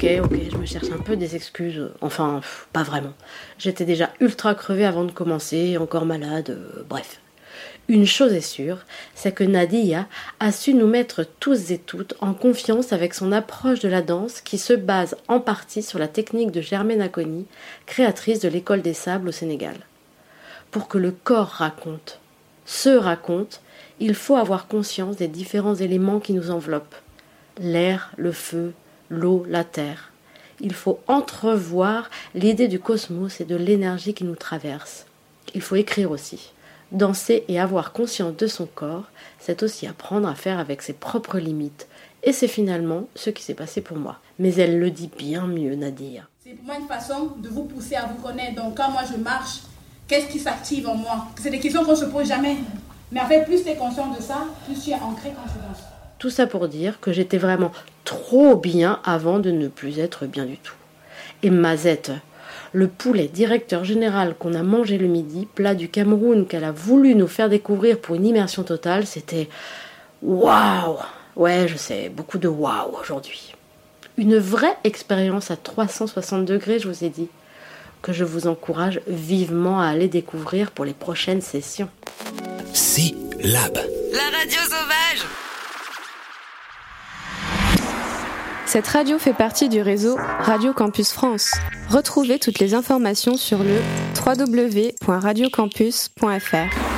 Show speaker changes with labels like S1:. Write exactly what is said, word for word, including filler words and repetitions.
S1: ok, ok, je me cherche un peu des excuses. Enfin, pff, pas vraiment. J'étais déjà ultra crevée avant de commencer, encore malade, euh, bref. Une chose est sûre, c'est que Nadia a su nous mettre tous et toutes en confiance avec son approche de la danse qui se base en partie sur la technique de Germaine Acogny, créatrice de l'École des Sables au Sénégal. Pour que le corps raconte, se raconte, il faut avoir conscience des différents éléments qui nous enveloppent. L'air, le feu, l'eau, la terre. Il faut entrevoir l'idée du cosmos et de l'énergie qui nous traverse. Il faut écrire aussi. Danser et avoir conscience de son corps, c'est aussi apprendre à faire avec ses propres limites. Et c'est finalement ce qui s'est passé pour moi. Mais elle le dit bien mieux, Nadia.
S2: C'est pour moi une façon de vous pousser à vous connaître. Donc quand moi je marche, qu'est-ce qui s'active en moi? C'est des questions qu'on ne se pose jamais. Mais en fait, plus tu es conscient de ça, plus tu es ancré quand tu danses.
S1: Tout ça pour dire que j'étais vraiment trop bien avant de ne plus être bien du tout. Et Mazette, le poulet directeur général qu'on a mangé le midi, plat du Cameroun qu'elle a voulu nous faire découvrir pour une immersion totale, c'était waouh! Ouais, je sais, beaucoup de waouh aujourd'hui. Une vraie expérience à trois cent soixante degrés, je vous ai dit, que je vous encourage vivement à aller découvrir pour les prochaines sessions.
S3: C'est Lab.
S4: La radio sauvage.
S5: Cette radio fait partie du réseau Radio Campus France. Retrouvez toutes les informations sur le w w w point radio campus point f r.